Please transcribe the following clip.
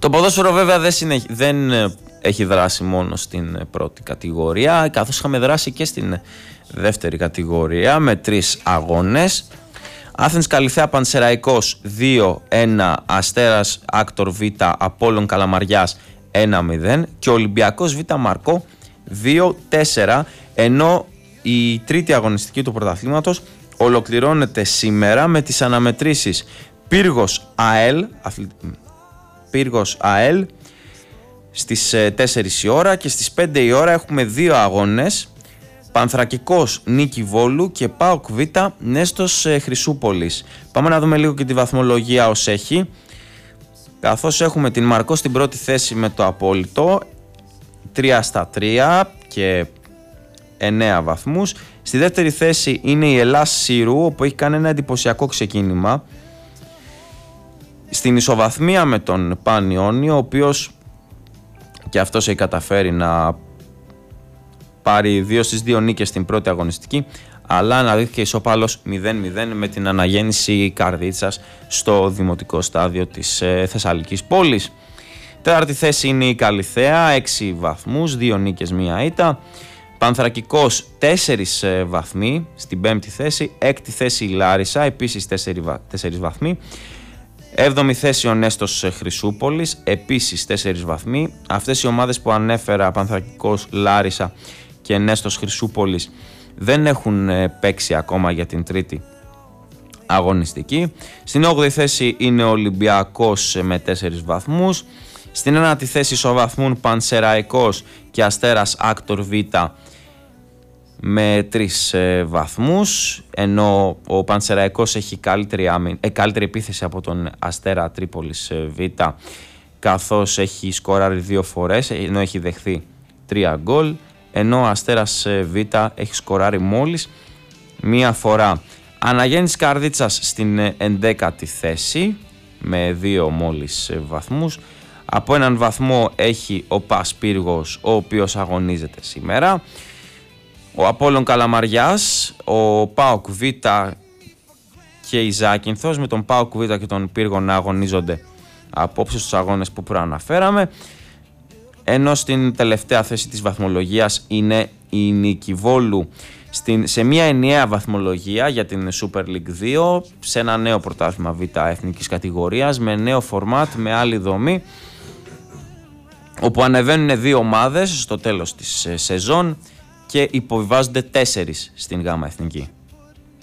Το ποδόσφαιρο βέβαια δεν έχει δράσει μόνο στην πρώτη κατηγορία, καθώς είχαμε δράσει και στην δεύτερη κατηγορία με 3 αγώνες. Άθενς Καλιθέα Πανσεραϊκός 2-1, Αστέρας Άκτορ Β Απόλλων Καλαμαριάς 1-0 και Ολυμπιακός Β Μαρκό 2-4, ενώ η τρίτη αγωνιστική του πρωταθλήματος ολοκληρώνεται σήμερα με τις αναμετρήσεις Πύργος ΑΕΛ στις 4 η ώρα και στις 5 η ώρα έχουμε 2 αγώνες, Πανθρακικός Νίκη Βόλου και ΠΑΟΚ Β Νέστος Χρυσούπολης. Πάμε να δούμε λίγο και τη βαθμολογία ως έχει, καθώς έχουμε την Μαρκό στην πρώτη θέση με το απόλυτο 3-3 και 9 βαθμούς. Στη δεύτερη θέση είναι η Ελλάς Σύρου, όπου έχει κάνει ένα εντυπωσιακό ξεκίνημα στην ισοβαθμία με τον Πανιόνιο, ο οποίος και αυτός έχει καταφέρει να πάρει 2 στις 2 νίκες στην πρώτη αγωνιστική, αλλά αναδείχθηκε ισόπαλος 0-0 με την Αναγέννηση Καρδίτσας στο δημοτικό στάδιο της Θεσσαλικής πόλης. Τέταρτη θέση είναι η Καλιθέα, 6 βαθμούς, 2 νίκες, 1 ήττα. Πανθρακικός 4 βαθμοί στην 5η θέση. 6η θέση η Λάρισα, επίσης 4 βαθμοί. 7η θέση ο Νέστος Χρυσούπολης, επίσης 4 βαθμοί. Αυτές οι ομάδες που ανέφερα, Πανθρακικός, Λάρισα και Νέστος Χρυσούπολης, δεν έχουν παίξει ακόμα για την τρίτη αγωνιστική. Στην 8η θέση είναι ο Ολυμπιακός με 4 βαθμούς. Στην 9η θέση ισοβαθμούν Πανσεραϊκός και Αστέρας Άκτορ Β με 3 βαθμούς, ενώ ο Πανσεραϊκός έχει καλύτερη επίθεση από τον Αστέρα Τρίπολης Β, καθώς έχει σκοράρει 2 φορές, ενώ έχει δεχθεί 3 γκολ, ενώ ο Αστέρας Β έχει σκοράρει μόλις 1 φορά. Αναγέννηση Καρδίτσας στην 11η θέση με 2 μόλις βαθμούς. Από έναν βαθμό έχει ο ΠΑΣ Πύργος, ο οποίος αγωνίζεται σήμερα. Ο Απόλλων Καλαμαριάς, ο ΠΑΟΚ Β και η Ζάκυνθος, με τον ΠΑΟΚ Β και τον Πύργο να αγωνίζονται απόψε στους αγώνες που προαναφέραμε. Ενώ στην τελευταία θέση της βαθμολογίας είναι η Νίκη Βόλου σε μια ενιαία βαθμολογία για την Super League 2, σε ένα νέο πρωτάθλημα Β εθνικής κατηγορίας, με νέο φορμάτ, με άλλη δομή, όπου ανεβαίνουν 2 ομάδες στο τέλος της σεζόν και υποβιβάζονται 4 στην Γ εθνική.